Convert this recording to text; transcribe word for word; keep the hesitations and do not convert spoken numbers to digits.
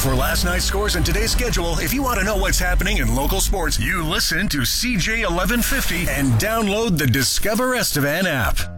For last night's scores and today's schedule, if you want to know what's happening in local sports, you listen to C J eleven fifty and download the Discover Estevan app.